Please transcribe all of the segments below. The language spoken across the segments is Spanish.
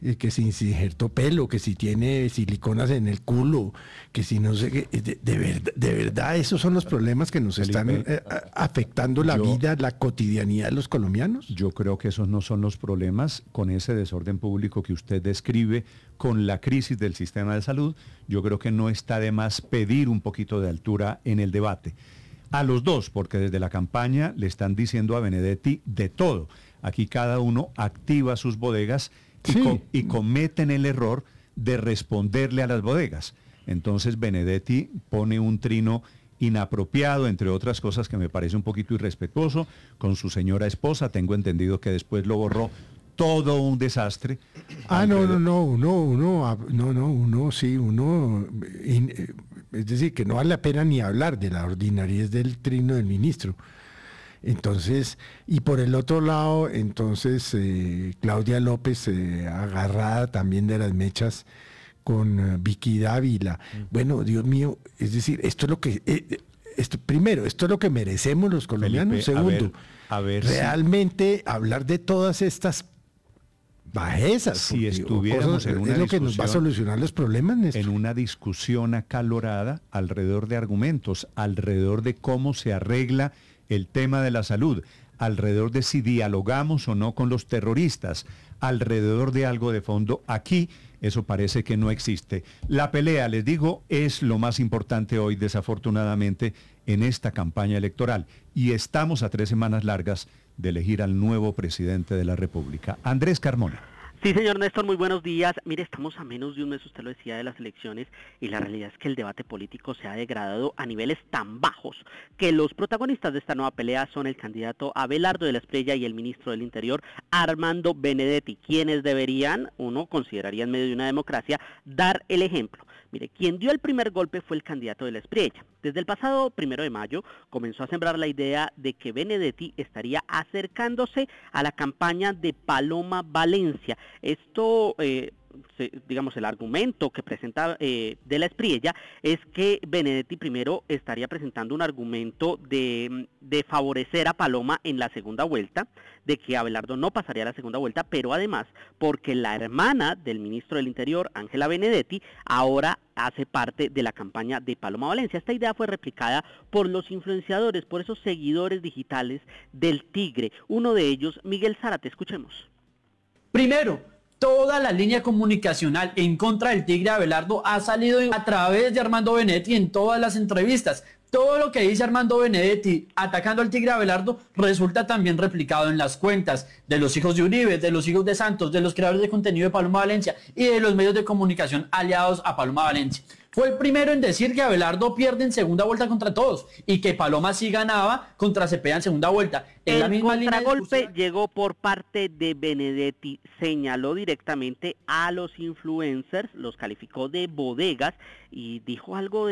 que si se injertó pelo, que si tiene siliconas en el culo, que si no sé qué. De verdad, esos son los problemas que nos Felipe, están afectando la vida, la cotidianidad de los colombianos. Yo creo que esos no son los problemas con ese desorden público que usted describe, con la crisis del sistema de salud. Yo creo que no está de más pedir un poquito de altura en el debate. A los dos, porque desde la campaña le están diciendo a Benedetti de todo. Aquí cada uno activa sus bodegas y cometen el error de responderle a las bodegas. Entonces Benedetti pone un trino inapropiado, entre otras cosas que me parece un poquito irrespetuoso, con su señora esposa. Tengo entendido que después lo borró. Todo un desastre. Es decir, que no vale la pena ni hablar de la ordinariedad del trino del ministro. Entonces, y por el otro lado, entonces, Claudia López, agarrada también de las mechas con Vicky Dávila. Bueno, Dios mío, es decir, esto es lo que... primero, esto es lo que merecemos los colombianos. Felipe, Segundo, realmente hablar de todas estas bajezas. Si estuviéramos en una es lo que nos va a solucionar los problemas, Néstor. En una discusión acalorada alrededor de argumentos, alrededor de cómo se arregla el tema de la salud, alrededor de si dialogamos o no con los terroristas, alrededor de algo de fondo. Aquí eso parece que no existe. La pelea, les digo, es lo más importante hoy, desafortunadamente, en esta campaña electoral. Y estamos a 3 semanas largas de elegir al nuevo presidente de la República. Andrés Carmona. Sí, señor Néstor, muy buenos días. Mire, estamos a menos de un mes, usted lo decía, de las elecciones, y la realidad es que el debate político se ha degradado a niveles tan bajos que los protagonistas de esta nueva pelea son el candidato Abelardo de la Espriella y el ministro del Interior, Armando Benedetti, quienes deberían, uno consideraría en medio de una democracia, dar el ejemplo. Mire, quien dio el primer golpe fue el candidato de la Espriella. Desde el pasado 1 de mayo comenzó a sembrar la idea de que Benedetti estaría acercándose a la campaña de Paloma Valencia. Esto, digamos, el argumento que presenta de la Espriella es que Benedetti primero estaría presentando un argumento de favorecer a Paloma en la segunda vuelta, de que Abelardo no pasaría a la segunda vuelta, pero además porque la hermana del ministro del Interior, Ángela Benedetti, ahora hace parte de la campaña de Paloma Valencia. Esta idea fue replicada por los influenciadores, por esos seguidores digitales del Tigre. Uno de ellos, Miguel Zárate, escuchemos. Primero, toda la línea comunicacional en contra del Tigre Abelardo ha salido a través de Armando Benedetti en todas las entrevistas. Todo lo que dice Armando Benedetti atacando al Tigre Abelardo resulta también replicado en las cuentas de los hijos de Uribe, de los hijos de Santos, de los creadores de contenido de Paloma Valencia y de los medios de comunicación aliados a Paloma Valencia. Fue el primero en decir que Abelardo pierde en segunda vuelta contra todos y que Paloma sí ganaba contra Cepeda en segunda vuelta. En la misma contragolpe llegó por parte de Benedetti, señaló directamente a los influencers, los calificó de bodegas y dijo algo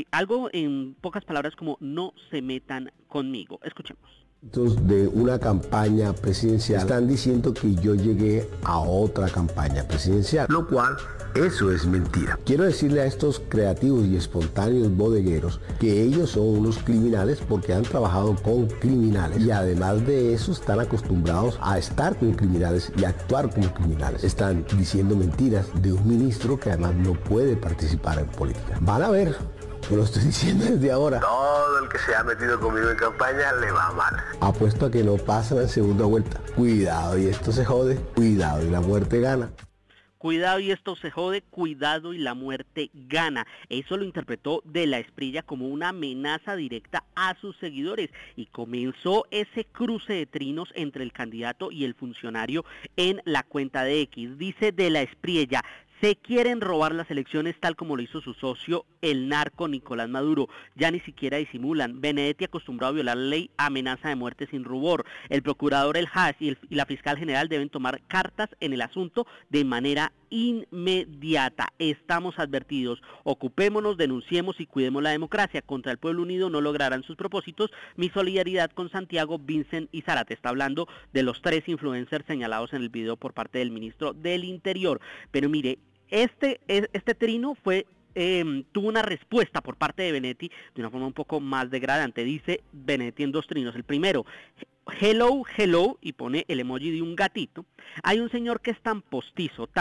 en pocas palabras como no se metan conmigo. Escuchemos. De una campaña presidencial están diciendo que yo llegué a otra campaña presidencial, lo cual eso es mentira. Quiero decirle a estos creativos y espontáneos bodegueros que ellos son unos criminales porque han trabajado con criminales y además de eso están acostumbrados a estar con criminales y actuar como criminales. Están diciendo mentiras de un ministro que además no puede participar en política. Van a ver. Yo lo estoy diciendo desde ahora. Todo el que se ha metido conmigo en campaña le va mal. Apuesto a que no pasan en segunda vuelta. Cuidado y esto se jode. Cuidado y la muerte gana. Cuidado y esto se jode, cuidado y la muerte gana. Eso lo interpretó de la Espriella como una amenaza directa a sus seguidores y comenzó ese cruce de trinos entre el candidato y el funcionario en la cuenta de X. Dice de la Espriella: se quieren robar las elecciones tal como lo hizo su socio, el narco Nicolás Maduro. Ya ni siquiera disimulan. Benedetti, acostumbrado a violar la ley, amenaza de muerte sin rubor. El procurador El Haas y la fiscal general deben tomar cartas en el asunto de manera inmediata. Estamos advertidos. Ocupémonos, denunciemos y cuidemos la democracia. Contra el pueblo unido no lograrán sus propósitos. Mi solidaridad con Santiago, Vincent y Zárate. Está hablando de los 3 influencers señalados en el video por parte del ministro del Interior. Pero mire, este trino tuvo una respuesta por parte de Benedetti de una forma un poco más degradante. Dice Benedetti en 2 trinos. El primero: hello, hello, y pone el emoji de un gatito. Hay un señor que es tan postizo,